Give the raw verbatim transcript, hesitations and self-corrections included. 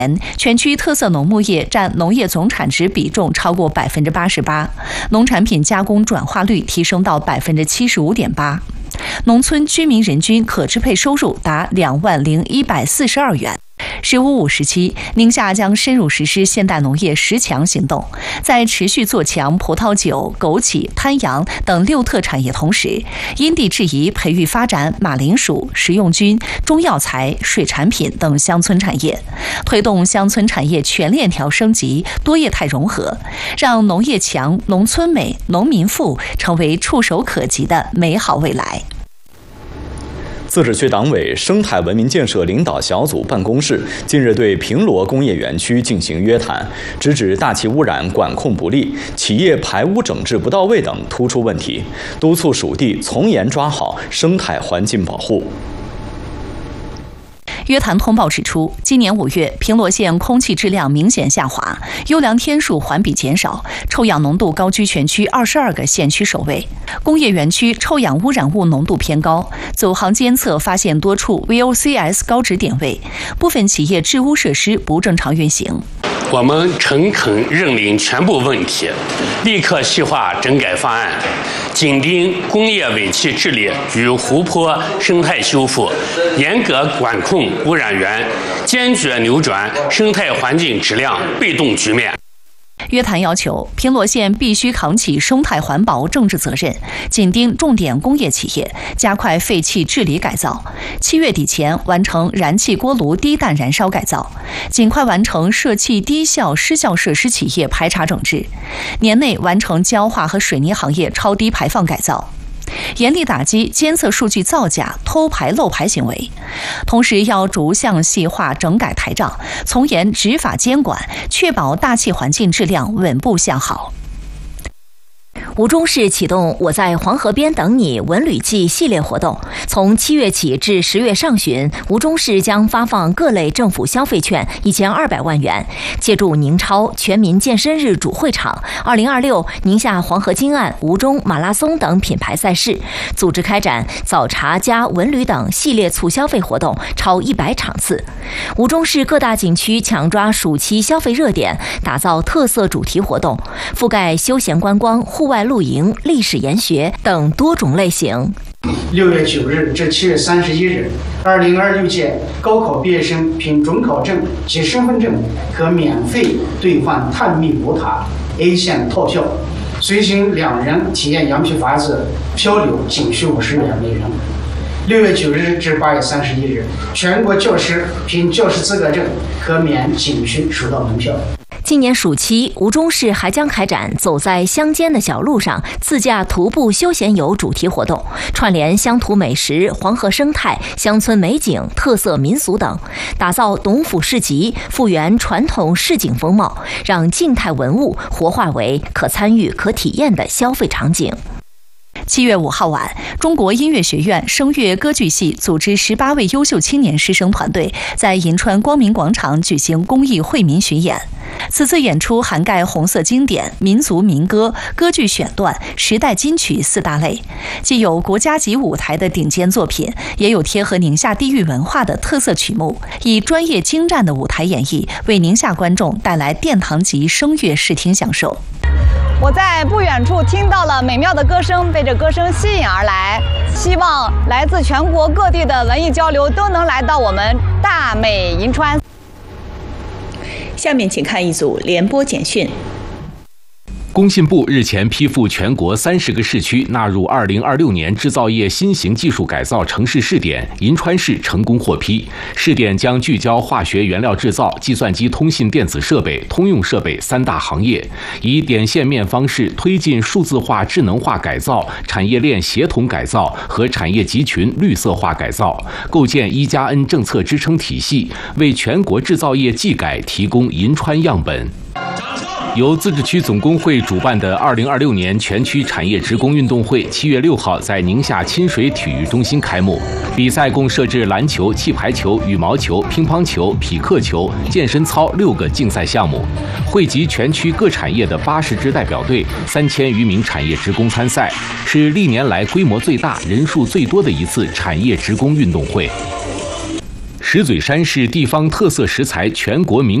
全区特色农牧业占农业总产值比重超过百分之八十八，农产品加工转化率提升到百分之七十五点八，农村居民人均可支配收入达两万零一百四十二元。“十五五”时期，宁夏将深入实施现代农业十强行动，在持续做强葡萄酒、枸杞、滩杨等六特产业同时，因地制宜培育发展马铃薯、食用菌、中药材、水产品等乡村产业，推动乡村产业全链条升级、多业态融合，让农业强、农村美、农民富成为触手可及的美好未来。 自治区党委生态文明建设领导小组办公室近日对平罗工业园区进行约谈，直指大气污染管控不力、企业排污整治不到位等突出问题，督促属地从严抓好生态环境保护。 约谈通报指出，今年五月，平罗县空气质量明显下滑，优良天数环比减少，臭氧浓度高居全区二十二个县区首位。工业园区臭氧污染物浓度偏高，走航监测发现多处 V O C S 高值点位，部分企业治污设施不正常运行。 我们诚恳认领全部问题，立刻细化整改方案，紧盯工业尾气治理与湖泊生态修复，严格管控污染源，坚决扭转生态环境质量被动局面。 约谈要求，平罗县必须扛起生态环保政治责任，紧盯重点工业企业，加快废气治理改造。七月底前完成燃气锅炉低氮燃烧改造，尽快完成涉气低效失效设施企业排查整治，年内完成焦化和水泥行业超低排放改造。严厉打击监测数据造假、偷排漏排行为，同时要逐项细化整改台账，从严执法监管，确保大气环境质量稳步向好。 吴忠市启动“我在黄河边等你”文旅季系列活动，从七月起至十月上旬，吴忠市将发放各类政府消费券一千二百万元，借助宁超全民健身日主会场、二零二六宁夏黄河金岸吴忠马拉松等品牌赛事，组织开展早茶加文旅等系列促消费活动超一百场次。吴忠市各大景区抢抓暑期消费热点，打造特色主题活动，覆盖休闲观光、户外露营、历史研学等多种类型。 六月九日至七月三十一日，二零二六届高考毕业生凭准考证及身份证可免费兑换探秘古塔 A 线套票，随行两人体验羊皮筏子漂流，仅需五十元每人。六月九日至八月三十一日，全国教师凭教师资格证可免景区首道门票。 今年暑期，吴忠市还将开展走在乡间的小路上自驾徒步休闲游主题活动，串联乡土美食、黄河生态、乡村美景、特色民俗等，打造董府市集，复原传统市井风貌，让静态文物活化为可参与、可体验的消费场景。 七月五号晚，中国音乐学院声乐歌剧系组织十八位优秀青年师生团队在银川光明广场举行公益惠民巡演。此次演出涵盖红色经典、民族民歌、歌剧选段、时代金曲四大类，既有国家级舞台的顶尖作品，也有贴合宁夏地域文化的特色曲目，以专业精湛的舞台演绎，为宁夏观众带来殿堂级声乐视听享受。 我在不远处听到了美妙的歌声，被这歌声吸引而来。希望来自全国各地的文艺交流都能来到我们大美银川。 下面请看一组联播简讯。 工信部日前批复全国三十个市区纳入二零二六年制造业新型技术改造城市试点，银川市成功获批。试点将聚焦化学原料制造、计算机通信电子设备、通用设备三大行业，以点线面方式推进数字化、智能化改造、产业链协同改造和产业集群绿色化改造，构建一加 N 政策支撑体系，为全国制造业技改提供银川样本。由自治区总工会主办的二零二六年全区产业职工运动会，七月六号在宁夏亲水体育中心开幕。比赛共设置篮球、气排球、羽毛球、乒乓球、匹克球、健身操六个竞赛项目，汇集全区各产业的八十支代表队、三千余名产业职工参赛，是历年来规模最大、人数最多的一次产业职工运动会。 石嘴山是地方特色食材全国名